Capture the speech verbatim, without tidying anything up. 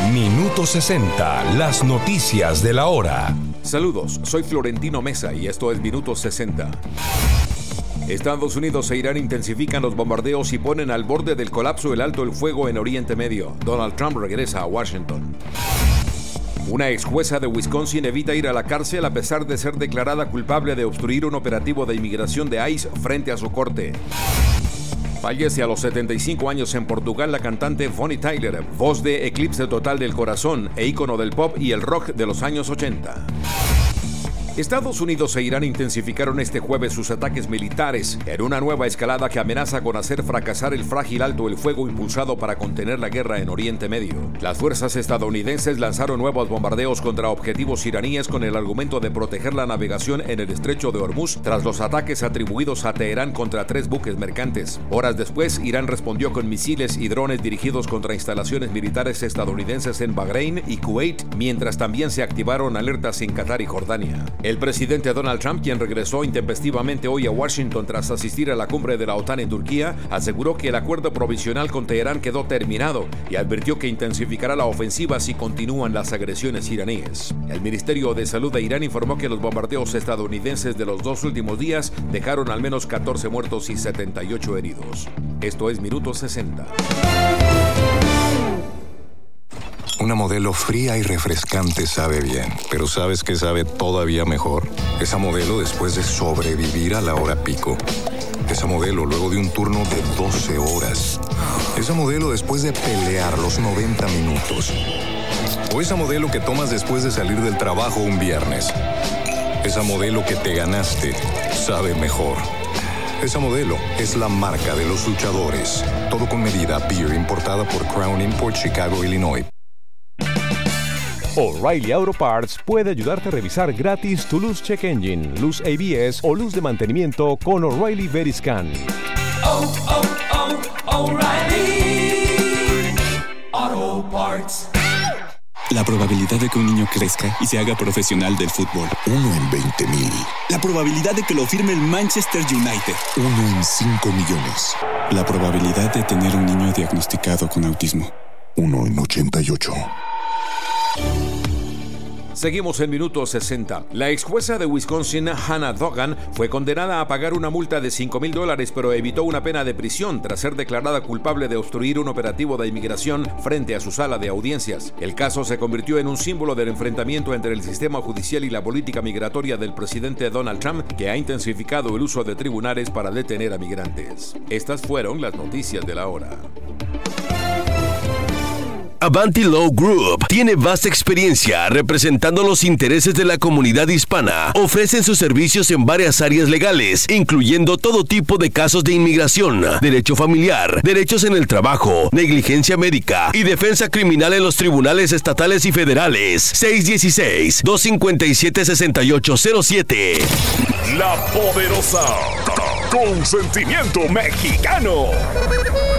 Minuto sesenta, las noticias de la hora. Saludos, soy Florentino Mesa y esto es Minuto sesenta. Estados Unidos e Irán intensifican los bombardeos y ponen al borde del colapso el alto el fuego en Oriente Medio. Donald Trump regresa a Washington. Una ex jueza de Wisconsin evita ir a la cárcel a pesar de ser declarada culpable de obstruir un operativo de inmigración de ICE frente a su corte. Fallece a los setenta y cinco años en Portugal la cantante Bonnie Tyler, voz de Eclipse Total del Corazón e ícono del pop y el rock de los años ochenta. Estados Unidos e Irán intensificaron este jueves sus ataques militares en una nueva escalada que amenaza con hacer fracasar el frágil alto el fuego impulsado para contener la guerra en Oriente Medio. Las fuerzas estadounidenses lanzaron nuevos bombardeos contra objetivos iraníes con el argumento de proteger la navegación en el estrecho de Hormuz tras los ataques atribuidos a Teherán contra tres buques mercantes. Horas después, Irán respondió con misiles y drones dirigidos contra instalaciones militares estadounidenses en Bahrein y Kuwait, mientras también se activaron alertas en Qatar y Jordania. El presidente Donald Trump, quien regresó intempestivamente hoy a Washington tras asistir a la cumbre de la OTAN en Turquía, aseguró que el acuerdo provisional con Teherán quedó terminado y advirtió que intensificará la ofensiva si continúan las agresiones iraníes. El Ministerio de Salud de Irán informó que los bombardeos estadounidenses de los dos últimos días dejaron al menos catorce muertos y setenta y ocho heridos. Esto es Minuto sesenta. Una Modelo fría y refrescante sabe bien, pero ¿sabes qué sabe todavía mejor? Esa Modelo después de sobrevivir a la hora pico. Esa Modelo luego de un turno de doce horas. Esa Modelo después de pelear los noventa minutos. O esa Modelo que tomas después de salir del trabajo un viernes. Esa Modelo que te ganaste sabe mejor. Esa Modelo es la marca de los luchadores. Todo con medida. Beer importada por Crown Import, Chicago, Illinois. O'Reilly Auto Parts puede ayudarte a revisar gratis tu luz check engine, luz A B S o luz de mantenimiento con O'Reilly Veriscan. Oh, oh, oh, O'Reilly Auto Parts. La probabilidad de que un niño crezca y se haga profesional del fútbol. Uno en veinte mil. La probabilidad de que lo firme el Manchester United. Uno en cinco millones. La probabilidad de tener un niño diagnosticado con autismo. Uno en ochenta y ocho. Seguimos en Minuto sesenta. La ex jueza de Wisconsin, Hannah Duggan, fue condenada a pagar una multa de cinco mil dólares, pero evitó una pena de prisión tras ser declarada culpable de obstruir un operativo de inmigración frente a su sala de audiencias. El caso se convirtió en un símbolo del enfrentamiento entre el sistema judicial y la política migratoria del presidente Donald Trump, que ha intensificado el uso de tribunales para detener a migrantes. Estas fueron las noticias de la hora. Avanti Law Group tiene vasta experiencia representando los intereses de la comunidad hispana. Ofrecen sus servicios en varias áreas legales, incluyendo todo tipo de casos de inmigración, derecho familiar, derechos en el trabajo, negligencia médica y defensa criminal en los tribunales estatales y federales. seis uno seis, dos cinco siete, seis ocho cero siete. La poderosa Consentimiento Mexicano.